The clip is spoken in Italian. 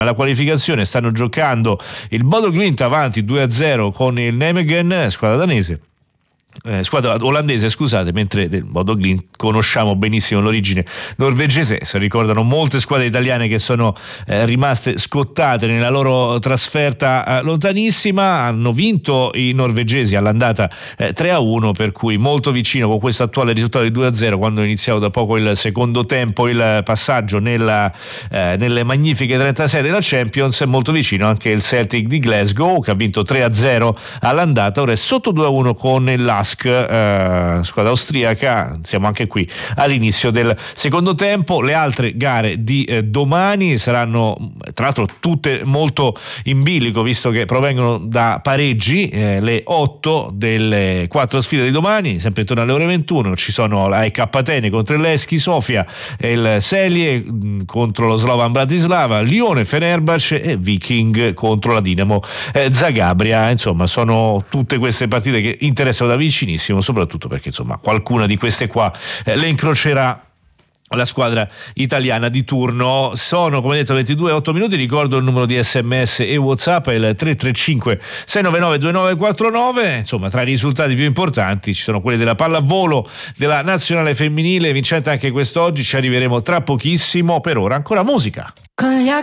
alla qualificazione stanno giocando il Bodo Glimt avanti 2-0 con il Nijmegen, squadra olandese, scusate, mentre del Bodo Glimt conosciamo benissimo l'origine norvegese. Si ricordano molte squadre italiane che sono rimaste scottate nella loro trasferta lontanissima. Hanno vinto i norvegesi all'andata 3-1, per cui molto vicino con questo attuale risultato di 2-0 quando è iniziato da poco il secondo tempo, il passaggio nelle magnifiche 36 della Champions. È molto vicino anche il Celtic di Glasgow, che ha vinto 3-0 all'andata, ora è sotto 2-1 con il squadra austriaca. Siamo anche qui all'inizio del secondo tempo. Le altre gare di domani saranno tra l'altro tutte molto in bilico, visto che provengono da pareggi. Le 8 delle 4 sfide di domani, sempre intorno alle ore 21, ci sono la EK Atene contro il Levski Sofia, il Celje contro lo Slovan Bratislava, Lione Fenerbahce e Viking contro la Dinamo Zagabria. Insomma, sono tutte queste partite che interessano da vicinissimo, soprattutto perché insomma qualcuna di queste qua le incrocerà la squadra italiana di turno. Sono, come detto, 22:08 minuti. Ricordo il numero di SMS e WhatsApp è il 335 699 2949. Insomma, tra i risultati più importanti ci sono quelli della pallavolo della nazionale femminile, vincente anche quest'oggi. Ci arriveremo tra pochissimo. Per ora ancora musica.